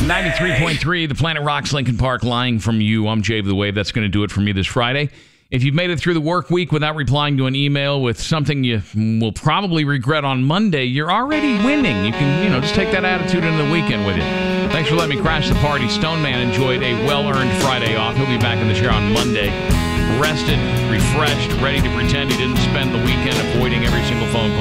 93.3, the Planet Rocks Lincoln Park, lying from you. I'm Jay the Wave. That's going to do it for me this Friday. If you've made it through the work week without replying to an email with something you will probably regret on Monday, you're already winning. You can, just take that attitude into the weekend with you. Thanks for letting me crash the party. Stone Man enjoyed a well-earned Friday off. He'll be back in the chair on Monday, rested, refreshed, ready to pretend he didn't spend the weekend avoiding every single phone call.